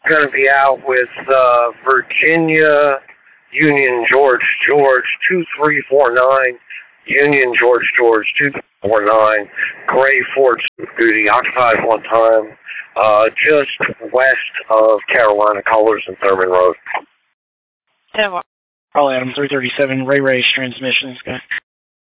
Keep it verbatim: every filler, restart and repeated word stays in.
going to be out with uh, Virginia Union George George two three four nine, Union George George two three four nine, Gray Ford Duty, occupied one time, uh, just west of Carolina Colors and Thurman Road. Yeah, well, probably Adam three thirty-seven, Ray Ray's transmissions guy.